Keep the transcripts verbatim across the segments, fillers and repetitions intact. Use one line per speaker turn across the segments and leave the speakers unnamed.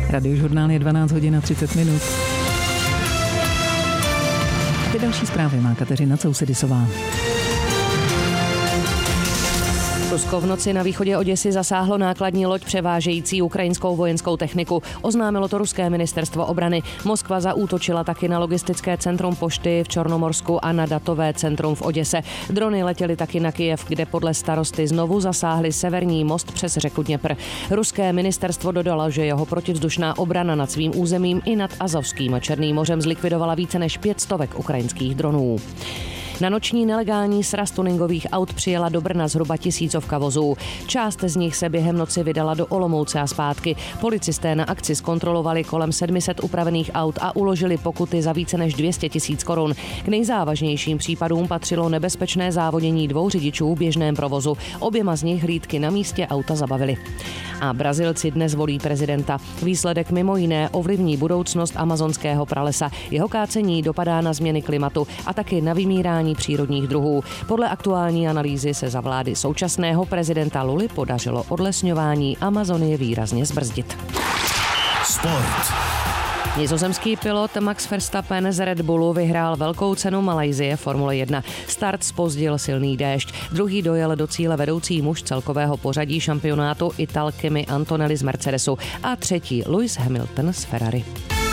Radiožurnál je dvanáct hodin a třicet minut. Ty další zprávy má Kateřina Cousedisová.
Rusko v noci na východě Oděsy zasáhlo nákladní loď převážející ukrajinskou vojenskou techniku. Oznámilo to ruské ministerstvo obrany. Moskva zaútočila taky na logistické centrum pošty v Čornomorsku a na datové centrum v Oděse. Drony letěly taky na Kyjev, kde podle starosty znovu zasáhly severní most přes řeku Dněpr. Ruské ministerstvo dodalo, že jeho protivzdušná obrana nad svým územím i nad Azovským a Černým mořem zlikvidovala více než pět stovek ukrajinských dronů. Na noční nelegální sraz tuningových aut přijela do Brna zhruba tisícovka vozů. Část z nich se během noci vydala do Olomouce a zpátky. Policisté na akci zkontrolovali kolem sedm set upravených aut a uložili pokuty za více než dvě stě tisíc korun. K nejzávažnějším případům patřilo nebezpečné závodění dvou řidičů v běžném provozu. Oběma z nich hlídky na místě auta zabavili. A Brazilci dnes volí prezidenta. Výsledek mimo jiné ovlivní budoucnost amazonského pralesa. Jeho kácení dopadá na změny klimatu a taky na vymírání přírodních druhů. Podle aktuální analýzy se za vlády současného prezidenta Luly podařilo odlesňování Amazonie výrazně zbrzdit.
Sport.
Nizozemský pilot Max Verstappen z Red Bullu vyhrál velkou cenu Malajsie Formule jedna. Start zpozdil silný déšť. Druhý dojel do cíle vedoucí muž celkového pořadí šampionátu Ital Kimi Antonelli z Mercedesu a třetí Lewis Hamilton z Ferrari.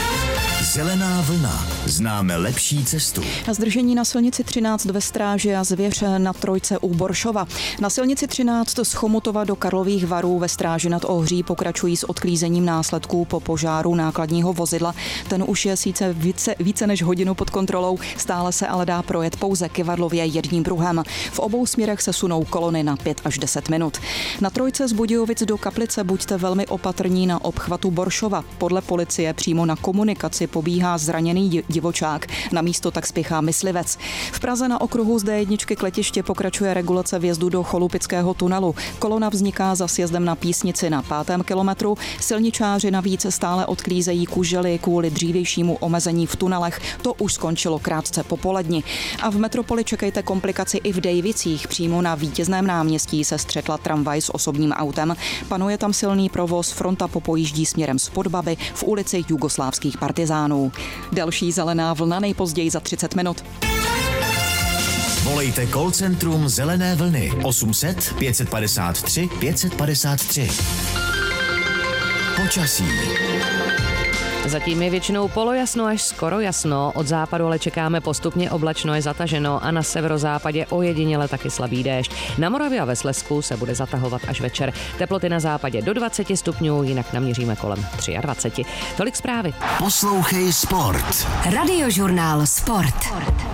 Zelená vlna. Známe lepší cestu.
Zdržení na silnici třináct ve Stráži a Zvěř na Trojce u Boršova. Na silnici třináct z Chomutova do Karlových Varů ve Stráži nad Ohří pokračují s odklízením následků po požáru nákladního vozidla. Ten už je sice více, více než hodinu pod kontrolou, stále se ale dá projet pouze kyvadlově jedním pruhem. V obou směrech se sunou kolony na pět až deset minut. Na Trojce z Budějovic do Kaplice buďte velmi opatrní na obchvatu Boršova. Podle policie přímo na komunikaci pobíhá zraněný divočák, na místo tak spěchá myslivec. V Praze na okruhu z dé jedna k letiště pokračuje regulace vjezdu do Cholupického tunelu. Kolona vzniká za sjezdem na Písnici na pátém kilometru. Silničáři navíc stále odklízejí kužely kvůli dřívějšímu omezení v tunelech. To už skončilo krátce po poledni. A v metropoli čekejte komplikaci i v Dejvicích. Přímo na Vítězném náměstí se střetla tramvaj s osobním autem. Panuje tam silný provoz, fronta popojíždí směrem z Podbaby v ulici jugoslávských partizánů. Další zelená vlna nejpozději za třicet minut.
Volejte call centrum Zelené vlny osm set pět padesát tři pět padesát tři. Počasí.
Zatím je většinou polojasno až skoro jasno, od západu ale čekáme postupně oblačno je zataženo a na severozápadě ojediněle taky slabý déšť. Na Moravě a ve Slezsku se bude zatahovat až večer. Teploty na západě do dvacet stupňů, jinak naměříme kolem dvacet tři. Tolik zprávy.
Poslouchej Sport.
Radiožurnál Sport.